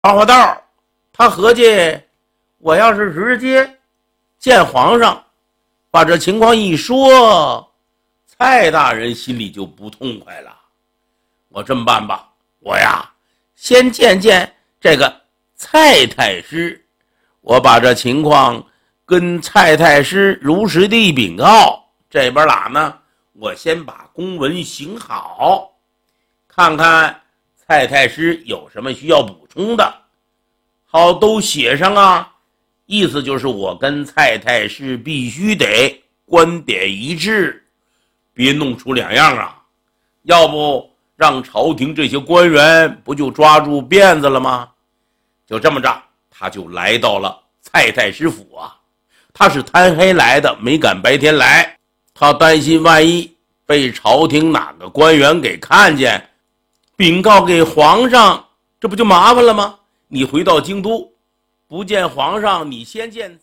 花花道他合计，我要是直接见皇上，把这情况一说，蔡大人心里就不痛快了。我这么办吧，我呀先见见这个蔡太师，我把这情况跟蔡太师如实地禀告。这边俩呢，我先把公文行好，看看蔡太师有什么需要补充的，好都写上啊。意思就是我跟蔡太师必须得观点一致，别弄出两样啊，要不让朝廷这些官员不就抓住辫子了吗？就这么着，他就来到了蔡太师府啊。他是贪黑来的，没敢白天来，他担心万一被朝廷哪个官员给看见，禀告给皇上，这不就麻烦了吗？你回到京都不见皇上，你先见。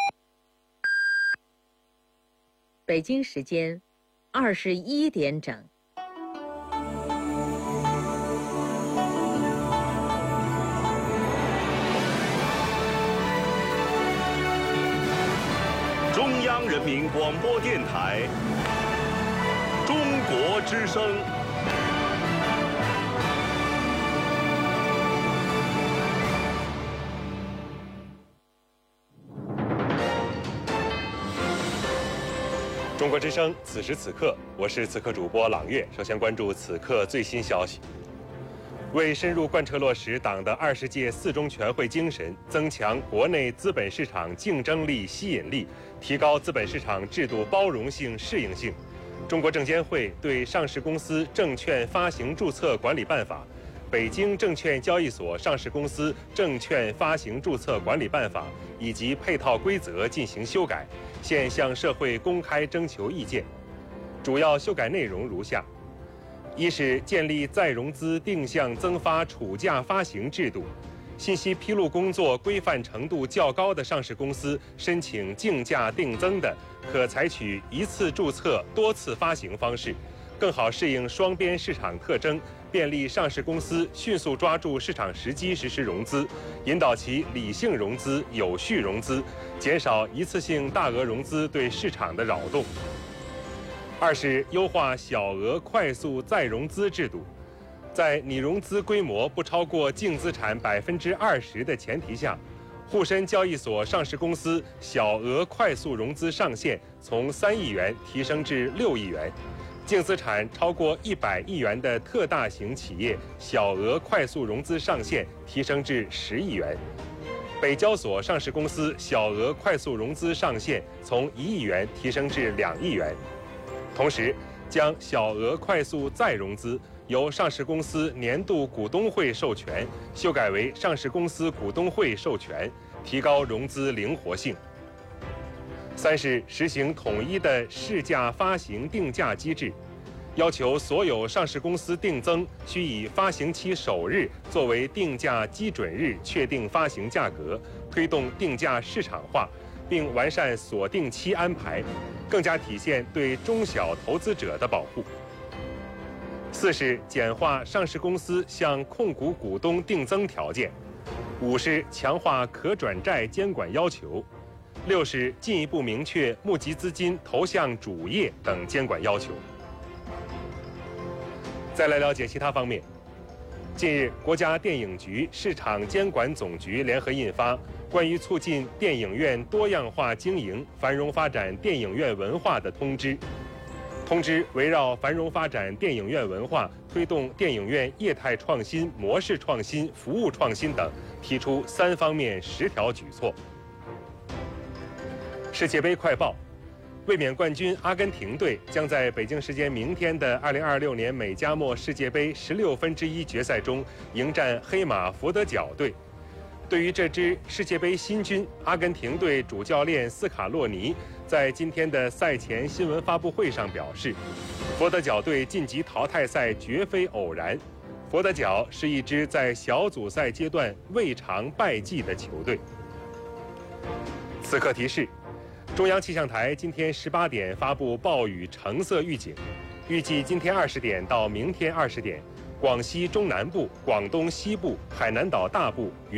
北京时间21点整。 中央人民广播电台中国之声。中国之声，此时此刻，我是此刻主播朗月。首先关注此刻最新消息。为深入贯彻落实党的20届四中全会精神，增强国内资本市场竞争力、吸引力，提高资本市场制度包容性、适应性，中国证监会对《上市公司证券发行注册管理办法》、《北京证券交易所上市公司证券发行注册管理办法》以及配套规则进行修改，现向社会公开征求意见。主要修改内容如下：一是建立再融资定向增发储价发行制度，信息披露工作规范程度较高的上市公司申请竞价定增的，可采取一次注册多次发行方式，更好适应双边市场特征，便利上市公司迅速抓住市场时机实施融资，引导其理性融资、有序融资，减少一次性大额融资对市场的扰动。二是优化小额快速再融资制度，在拟融资规模不超过净资产20%的前提下，沪深交易所上市公司小额快速融资上限从3亿元提升至6亿元，净资产超过100亿元的特大型企业小额快速融资上限提升至10亿元，北交所上市公司小额快速融资上限从1亿元提升至2亿元。同时，将小额快速再融资由上市公司年度股东会授权修改为上市公司股东会授权，提高融资灵活性。三是实行统一的市价发行定价机制，要求所有上市公司定增需以发行期首日作为定价基准日确定发行价格，推动定价市场化，并完善锁定期安排，更加体现对中小投资者的保护。四是简化上市公司向控股股东定增条件。五是强化可转债监管要求。六是进一步明确募集资金投向主业等监管要求。再来了解其他方面。近日，国家电影局市场监管总局联合印发《关于促进电影院多样化经营、繁荣发展电影院文化的通知》。通知围绕繁荣发展电影院文化、推动电影院业态创新、模式创新、服务创新等，提出3方面10条举措。世界杯快报：卫冕冠军阿根廷队将在北京时间明天的2026年美加墨世界杯1/16决赛中迎战黑马佛得角队。对于这支世界杯新军，阿根廷队主教练斯卡洛尼在今天的赛前新闻发布会上表示，佛得角队晋级淘汰赛绝非偶然，佛得角是一支在小组赛阶段未尝败绩的球队。此刻提示：中央气象台今天18点发布暴雨橙色预警，预计今天20点到明天20点， 广西中南部、广东西部、海南岛大部。